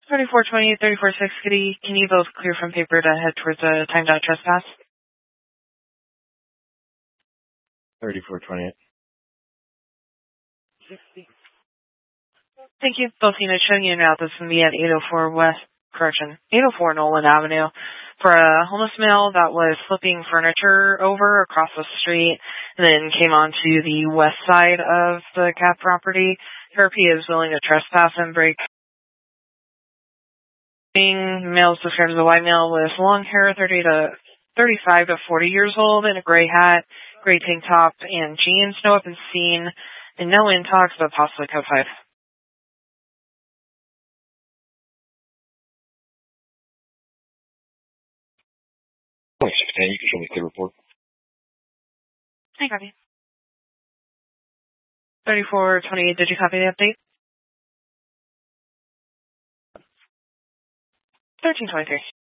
3428, 34-6, can you both clear from paper to head towards a timed out trespass? 3428. Thank you. Both units showing you now this will be at 804 Nolan Avenue for a homeless male that was flipping furniture over across the street and then came onto the west side of the CAP property. Therapy is willing to trespass and break. Male is described as a white male with long hair, 35 to 40 years old, in a gray hat, gray tank top, and jeans. No weapons seen, and no intox, but possibly code 5. You can show me the report. I copy. 3428, did you copy the update? 1323.